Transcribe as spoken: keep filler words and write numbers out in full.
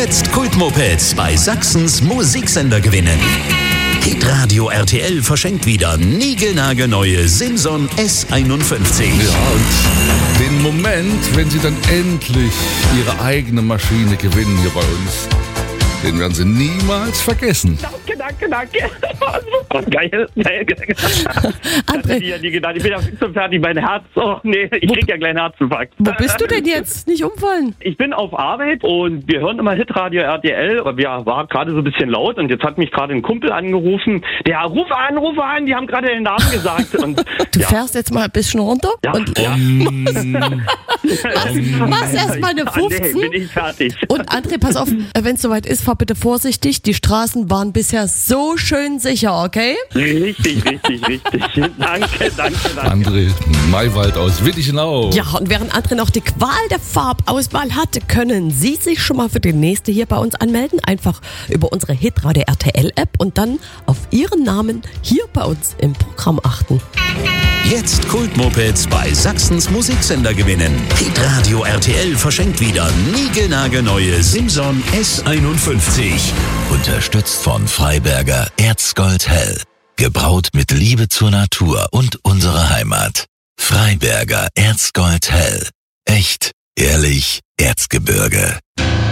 Jetzt Kultmopeds bei Sachsens Musiksender gewinnen. Hitradio R T L verschenkt wieder niegelnagelneue Simson S einundfünfzig. Ja, und den Moment, wenn Sie dann endlich Ihre eigene Maschine gewinnen hier bei uns, den werden Sie niemals vergessen. Danke, danke, danke. Geil, geil, geil. André, Ich, ja nie gedacht. Ich bin ja fix und fertig, mein Herz. Oh nee, ich krieg ja gleich einen Herzinfarkt. wo bist du denn jetzt? Nicht umfallen. Ich bin auf Arbeit und wir hören immer Hitradio R T L, aber wir war gerade so ein bisschen laut und jetzt hat mich gerade ein Kumpel angerufen. Der ruf an, ruf an, die haben gerade den Namen gesagt. Und, Du ja. fährst jetzt mal ein bisschen runter Ja, und ja. machst erst mal eine Ah, nee, fünfzehn. bin ich fertig. Und André, pass auf, wenn es soweit ist, fahr bitte vorsichtig. Die Straßen waren bisher so schön sicher, okay? Richtig, richtig, richtig. Danke, danke, danke. André Maywald aus Wittichenau. Ja, und während André noch die Qual der Farbauswahl hatte, können Sie sich schon mal für die nächste hier bei uns anmelden. Einfach über unsere Hitradio R T L-App und dann auf Ihren Namen hier bei uns im Programm achten. Jetzt Kultmopeds bei Sachsens Musiksender gewinnen. Hitradio R T L verschenkt wieder niegelnagelneue Simson S einundfünfzig. Unterstützt von Freiberger Erzgold Hell. Gebraut mit Liebe zur Natur und unserer Heimat. Freiberger Erzgold Hell. Echt, ehrlich, Erzgebirge.